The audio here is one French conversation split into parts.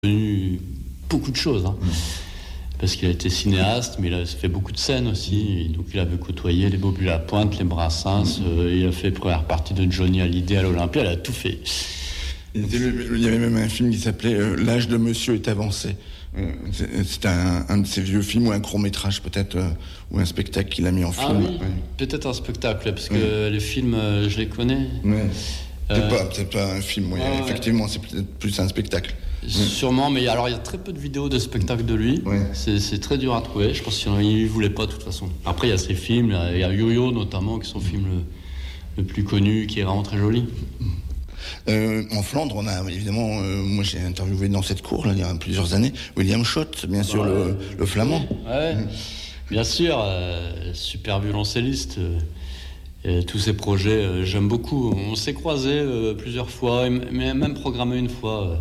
devenu beaucoup de choses. Parce qu'il a été cinéaste, mais il a fait beaucoup de scènes aussi. Et donc il avait côtoyé les Bobby-Lapointe, les Brassens. Il a fait première partie de Johnny Hallyday à l'Olympia. Il a tout fait. Il y avait même un film qui s'appelait L'âge de Monsieur est avancé. C'est un de ces vieux films ou un court-métrage peut-être, ou un spectacle qu'il a mis en film. Oui. Peut-être un spectacle, parce que les films, je les connais. C'est pas un film, effectivement, c'est peut-être plus un spectacle. Sûrement, mais alors il y a très peu de vidéos de spectacles de lui. C'est très dur à trouver. Je pense qu'il ne voulait pas de toute façon. Après, il y a ses films, il y a Yo-Yo notamment, qui est son film le plus connu, qui est vraiment très joli. En Flandre, on a évidemment, moi j'ai interviewé dans cette cour là, il y a plusieurs années, William Schott, bien sûr, le flamand. Bien sûr, super violoncelliste. Tous ces projets, j'aime beaucoup. On s'est croisés plusieurs fois, mais même programmé une fois.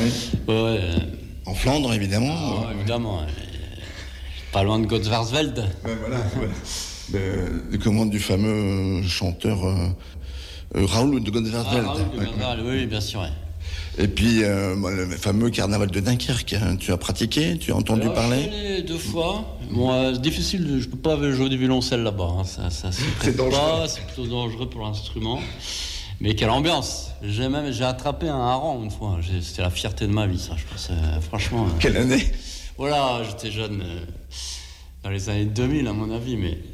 En Flandre, évidemment. Évidemment. Pas loin de Godsvarsveld. Les commandes du fameux chanteur Raoul de Godsvarsveld. Oui, bien sûr. Et puis, le fameux carnaval de Dunkerque, tu as pratiqué, tu as entendu parler? Je suis allé 2 fois. Bon, c'est difficile, je peux pas jouer du violoncelle là-bas. C'est dangereux. C'est plutôt dangereux pour l'instrument. Mais quelle ambiance! J'ai attrapé un hareng une fois. C'était la fierté de ma vie, ça, je pense. Franchement. Quelle année? Voilà, j'étais jeune. Dans les années 2000, à mon avis, mais